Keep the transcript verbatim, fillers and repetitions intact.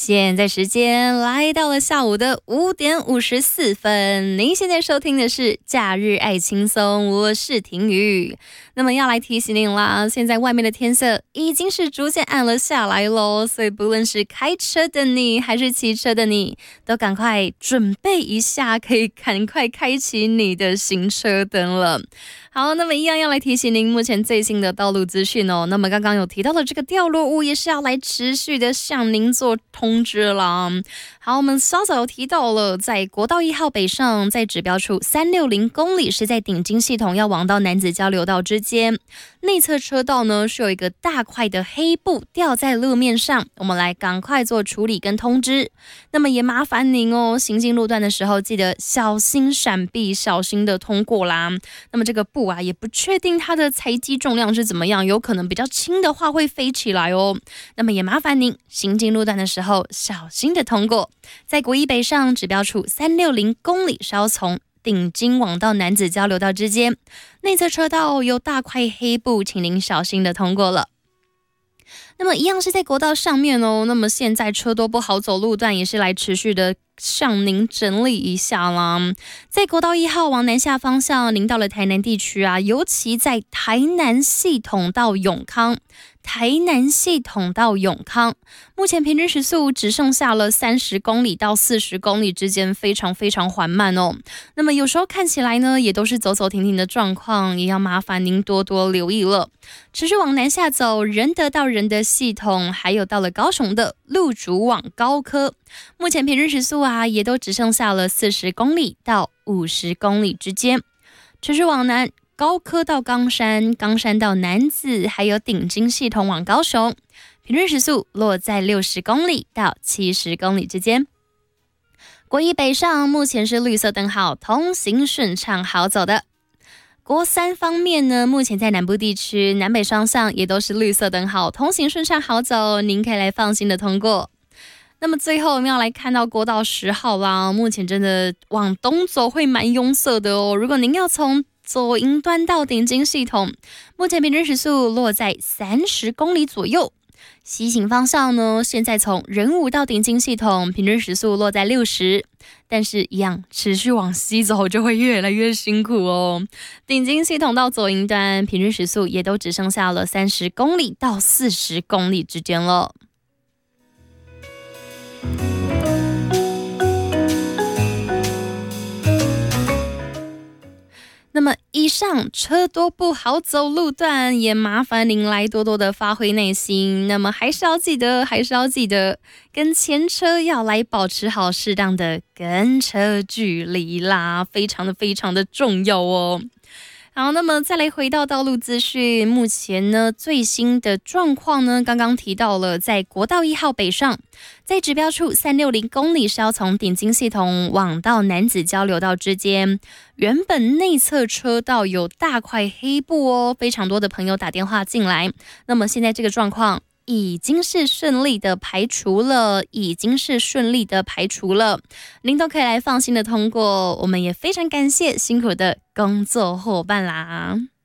现在时间来到了下午的五点五十四分，您现在收听的是假日爱轻松，我是婷宇。那么要来提醒您啦，现在外面的天色已经是逐渐暗了下来咯，所以不论是开车的你还是骑车的你，都赶快准备一下，可以赶快开启你的行车灯了。好，那么一样要来提醒您目前最新的道路资讯哦。那么刚刚有提到的这个掉落物也是要来持续的向您做通知啦。好，我们稍早有提到了，在国道一号北上，在指标处三百六十公里是在顶金系统要往到楠梓交流道之间，内侧车道呢是有一个大块的黑布掉在路面上，我们来赶快做处理跟通知。那么也麻烦您哦，行进路段的时候记得小心闪避，小心的通过啦。那么这个布啊也不确定它的材积重量是怎么样，有可能比较轻的话会飞起来哦。那么也麻烦您行进路段的时候小心的通过。在国一北上指标处三百六十公里是要从顶金往到楠梓交流道之间，内侧车道有大块黑布，请您小心的通过了。那么一样是在国道上面哦，那么现在车多不好走路段也是来持续的向您整理一下啦。在国道一号往南下方向，您到了台南地区啊，尤其在台南系统到永康，台南系统到永康，目前平均时速只剩下了三十公里到四十公里之间，非常非常缓慢哦。那么有时候看起来呢，也都是走走停停的状况，也要麻烦您多多留意了。持续往南下走，仁德到仁德系统，还有到了高雄的路竹往高科，目前平均时速啊，也都只剩下了四十公里到五十公里之间。持续往南，高科到冈山，冈山到楠梓，还有顶金系统往高雄，平均时速落在六十公里到七十公里之间。国一北上目前是绿色灯号，通行顺畅好走的。国三方面呢，目前在南部地区南北双向也都是绿色灯号，通行顺畅好走，您可以来放心的通过。那么最后我们要来看到国道十号啦，目前真的往东走会蛮拥塞的哦。如果您要从左营端到顶金系统，目前平均时速落在三十公里左右。西行方向呢，现在从仁武到顶金系统，平均时速落在六十，但是一样持续往西走就会越来越辛苦哦。顶金系统到左营端，平均时速也都只剩下了三十公里到四十公里之间了。那么以上车多不好走路段，也麻烦您来多多的发挥耐心。那么还是要记得，还是要记得跟前车要来保持好适当的跟车距离啦，非常的非常的重要哦。好，那么再来回到道路资讯，目前呢最新的状况呢，刚刚提到了，在国道一号北上，在指标处三百六十公里是要从顶金系统往到楠梓交流道之间，原本内侧车道有大块黑布哦，非常多的朋友打电话进来，那么现在这个状况已经是顺利的排除了，已经是顺利的排除了，您都可以来放心的通过，我们也非常感谢辛苦的工作伙伴啦。